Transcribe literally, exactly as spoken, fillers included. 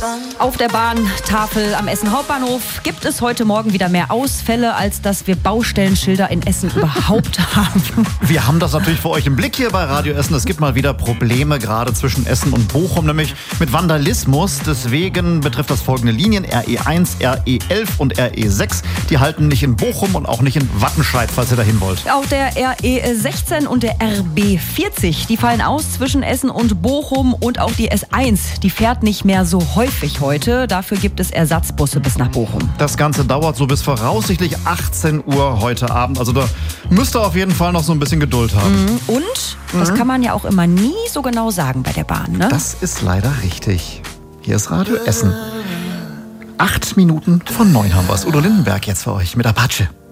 Auf der Bahntafel am Essen Hauptbahnhof gibt es heute Morgen wieder mehr Ausfälle, als dass wir Baustellenschilder in Essen überhaupt haben. Wir haben das natürlich für euch im Blick hier bei Radio Essen. Es gibt mal wieder Probleme, gerade zwischen Essen und Bochum, nämlich mit Vandalismus. Deswegen betrifft das folgende Linien: R E eins, R E elf und R E sechs. Die halten nicht in Bochum und auch nicht in Wattenscheid, falls ihr dahin wollt. Auch der R E sechzehn und der R B vierzig, die fallen aus zwischen Essen und Bochum, und auch die S eins, die fährt nicht mehr so häufig heute. Dafür gibt es Ersatzbusse bis nach Bochum. Das Ganze dauert so bis voraussichtlich achtzehn Uhr heute Abend. Also da müsst ihr auf jeden Fall noch so ein bisschen Geduld haben. Und, mhm. das kann man ja auch immer nie so genau sagen bei der Bahn, ne? Das ist leider richtig. Hier ist Radio Essen. Acht Minuten von neun haben wir es. Udo Lindenberg jetzt für euch mit Apache.